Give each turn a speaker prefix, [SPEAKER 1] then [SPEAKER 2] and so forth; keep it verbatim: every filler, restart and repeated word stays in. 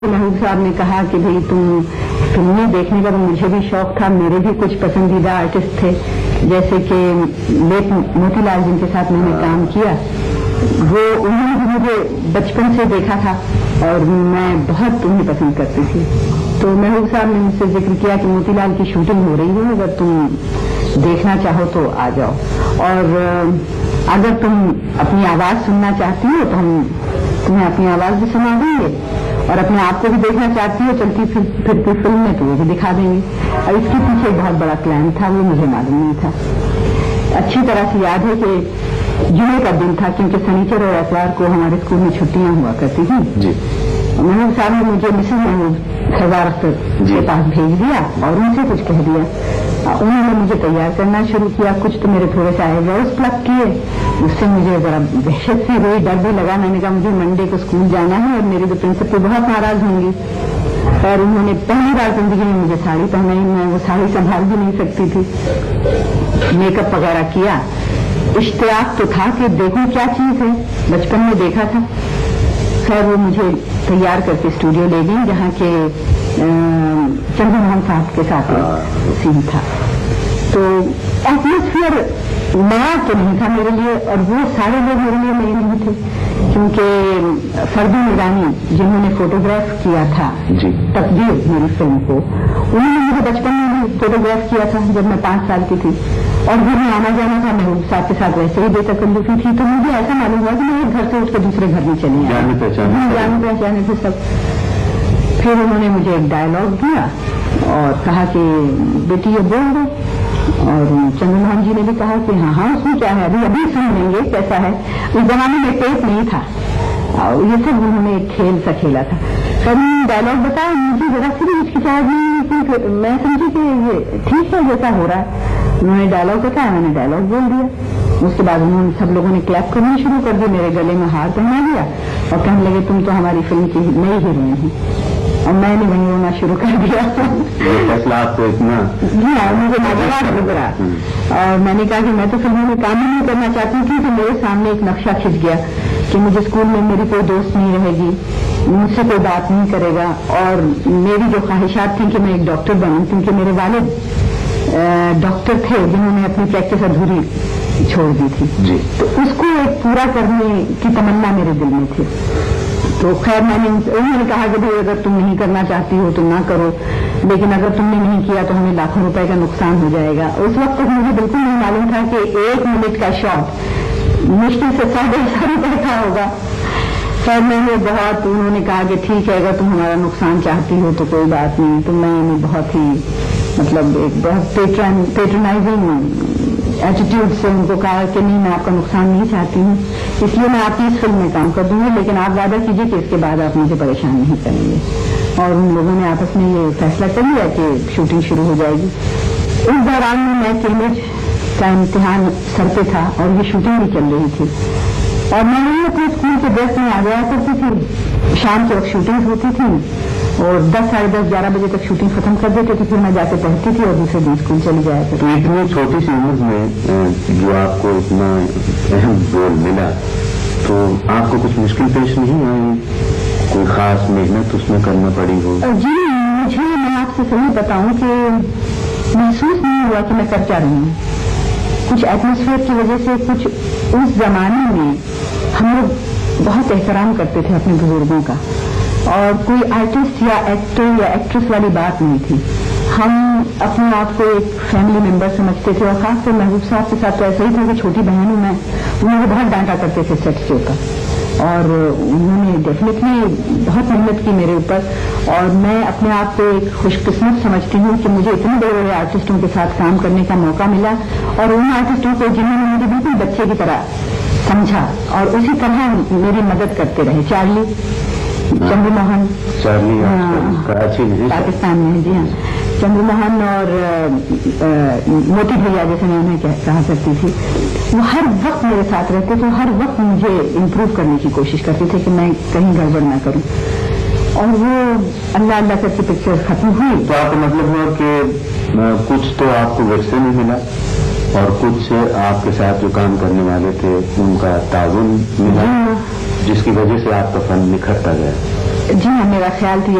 [SPEAKER 1] महबूब साहब ने कहा कि भाई तुम फिल्में देखने का तो मुझे भी शौक था, मेरे भी कुछ पसंदीदा आर्टिस्ट थे, जैसे कि लेट मोतीलाल जिनके साथ मैंने काम किया, वो उन्होंने भी मुझे बचपन से देखा था और मैं बहुत उन्हें पसंद करती थी। तो महबूब साहब ने मुझसे जिक्र किया कि मोतीलाल की शूटिंग हो रही है, अगर तुम देखना चाहो तो आ जाओ, और अगर तुम अपनी आवाज़ सुनना चाहती हो तो हम तुम्हें अपनी आवाज़ भी सुना देंगे, और अपने आप को भी देखना चाहती हो चलती फिर फिरती फिल्म में तो वो भी दिखा देंगे। और इसके पीछे एक बहुत बड़ा प्लान था, वो मुझे मालूम नहीं था। अच्छी तरह से याद है कि जुमे का दिन था, क्योंकि शनिचर और एतवार को हमारे स्कूल में छुट्टियां हुआ करती थी जी। महबूब साहब ने मुझे मिसेज महबूब खजार अख्तर के पास भेज दिया और उनसे कुछ कह दिया। उन्होंने मुझे तैयार करना शुरू किया, कुछ तो मेरे थोड़े से आईब्रोज प्लग किए, उससे मुझे जरा दहशत सी हुई, डर भी लगा। मैंने कहा मुझे मंडे को स्कूल जाना है और मेरी तो प्रिंसिपल बहुत नाराज होंगी। और उन्होंने पहली बार जिंदगी में मुझे साड़ी पहनाई, मैं वो साड़ी संभाल भी नहीं सकती थी। मेकअप वगैरह किया, इश्तियाक तो था कि देखूं क्या चीज है, बचपन में देखा था। खैर वो मुझे तैयार करके स्टूडियो ले गई, जहाँ के चंद्र मोहन साहब के साथ सीन था। तो एटमॉस्फेयर नया तो नहीं था मेरे लिए, और वो सारे लोग मेरे लिए नए नहीं थे, क्योंकि फरदीन ईरानी जिन्होंने फोटोग्राफ किया था तकदीर मेरी फिल्म को, उन्होंने मुझे बचपन में फोटोग्राफ किया था जब मैं पांच साल की थी, और घर में आना जाना था, महबूब साहब के साथ वैसे ही बेतकल्लुफी थी। तो मुझे ऐसा मालूम हुआ कि मैं एक घर से उठ कर दूसरे घर में चली आई, जाने पहचाने थे सब। फिर उन्होंने मुझे एक डायलॉग दिया और कहा कि बेटी ये बोल दो, और चंद्रमोहन जी ने भी कहा कि हाँ हाँ उसमें क्या है, अभी अभी सुन लेंगे कैसा है। उस जमाने में टेप नहीं था, और ये सब उन्होंने एक खेल सा खेला था। कभी डायलॉग बताया, मुझे जरा सी भी हिचकिचाहट नहीं थी, मैं समझी कि ये ठीक है जैसा हो रहा है। उन्होंने डायलॉग बताया, मैंने डायलॉग बोल दिया। उसके बाद उन्होंने सब लोगों ने क्लैप करना शुरू कर दिया, मेरे गले में हार पहना दिया और कहने लगे तुम तो हमारी फिल्म की नई हीरोइन है, और मैंने वहीं रोना शुरू कर दिया।
[SPEAKER 2] फैसला आपको इतना
[SPEAKER 1] जी हाँ, मुझे मजेदार गुजरा। और मैंने कहा कि मैं तो फिल्मों में काम ही नहीं करना चाहती थी, तो मेरे सामने एक नक्शा खिंच गया कि मुझे स्कूल में मेरी कोई दोस्त नहीं रहेगी, मुझसे कोई बात नहीं करेगा, और मेरी जो ख्वाहिशात थी कि मैं एक डॉक्टर बनूं, क्योंकि मेरे वालिद डॉक्टर थे जिन्होंने अपनी प्रैक्टिस अधूरी छोड़ दी थी जी। तो उसको एक पूरा करने की तमन्ना मेरे दिल में थी। तो खैर मैंने उन्होंने कहा कि भाई अगर तुम नहीं करना चाहती हो तो ना करो, लेकिन अगर तुमने नहीं किया तो हमें लाखों रुपए का नुकसान हो जाएगा। उस वक्त तक मुझे बिल्कुल नहीं मालूम था कि एक मिनट का शॉट मुश्किल से साढ़े साढ़े रुपए का होगा। खैर मैंने बहुत, उन्होंने कहा कि ठीक है अगर तुम हमारा नुकसान चाहती हो तो कोई बात नहीं। तो मैंने बहुत ही मतलब एक बहुत पेट्रन पेट्रोनाइजिंग एटीट्यूड से उनको कहा कि नहीं मैं आपका नुकसान नहीं चाहती हूँ, इसलिए मैं आपकी इस फिल्म में काम कर दूंगी, लेकिन आप वादा कीजिए कि इसके बाद आप मुझे परेशान नहीं करेंगे। और उन लोगों ने आपस में ये फैसला कर लिया कि शूटिंग शुरू हो जाएगी। इस दौरान में मैं कैम्ब्रिज का इम्तिहान सर पे था और ये शूटिंग भी चल रही थी, और मैं वही अपने स्कूल के ड्रेस में आ जाया करती थी। शाम के वक्त शूटिंग होती थी और दस साढ़े दस ग्यारह बजे तक शूटिंग खत्म कर देते थे, फिर मैं जाके पढ़ती थी और दूसरे दिन स्कूल चली जाया करती।
[SPEAKER 2] तो इतनी छोटी सी उम्र में जो आपको इतना अहम रोल मिला, तो आपको कुछ मुश्किल पेश नहीं आई? कोई खास मेहनत उसमें करना पड़ी हो?
[SPEAKER 1] जी मुझे, मैं आपसे सही बताऊं कि महसूस नहीं हुआ कि मैं कर क्या रही हूँ। कुछ एटमॉस्फेयर की वजह से, कुछ उस जमाने में हम लोग बहुत एहतराम करते थे अपने बुजुर्गों का, और कोई आर्टिस्ट या एक्टर या एक्ट्रेस वाली बात नहीं थी। हम अपने आप को एक फैमिली मेंबर समझते थे, और खासकर महबूब साहब के साथ तो ऐसा ही था कि छोटी बहन हूं मैं, उन्होंने बहुत डांटा करते थे सेट के ऊपर, और उन्होंने डेफिनेटली बहुत मेहनत की मेरे ऊपर। और मैं अपने आप को एक खुशकिस्मत समझती हूँ कि मुझे इतने बड़े बड़े आर्टिस्टों के साथ काम करने का मौका मिला, और उन आर्टिस्टों को जिन्होंने मुझे बिल्कुल बच्चे की तरह समझा और उसी तरह मेरी मदद करते रहे। चार्ली चंद्रमोहन,
[SPEAKER 2] चार्ली कराची में,
[SPEAKER 1] पाकिस्तान में, जी हाँ, चंद्रमोहन और मोती भैया जैसे मैं उन्हें कहा करती थी, वो हर वक्त मेरे साथ रहते थे, हर वक्त मुझे इम्प्रूव करने की कोशिश करते थे कि मैं कहीं गड़बड़ ना करूं। और वो अल्लाह अल्लाह करके पिक्चर खत्म हुई।
[SPEAKER 2] तो आपका मतलब हुआ कि कुछ तो आपको वैसे नहीं मिला, और कुछ आपके साथ जो काम करने वाले थे उनका ताउन मिला, जिसकी वजह से आपका फन निखरता गया।
[SPEAKER 1] जी हाँ, मेरा ख्याल तो